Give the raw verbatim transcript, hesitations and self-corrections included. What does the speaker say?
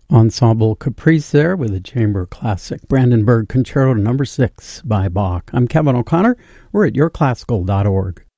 Ensemble Caprice there with a chamber classic, Brandenburg Concerto number six by Bach. I'm Kevin O'Connor. We're at your classical dot org.